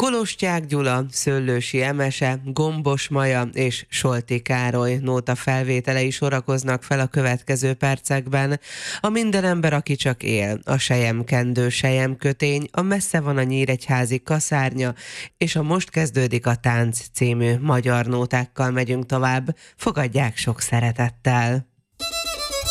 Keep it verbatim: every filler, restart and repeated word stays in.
Kolostyák Gyula, Szöllősi Emese, Gombos Maja és Solti Károly nóta felvételei sorakoznak fel a következő percekben. A Minden ember, aki csak él, a Selyemkendő Selyemkötény, a Messze van a nyíregyházi kaszárnya, és a Most kezdődik a tánc című magyar nótákkal megyünk tovább. Fogadják sok szeretettel!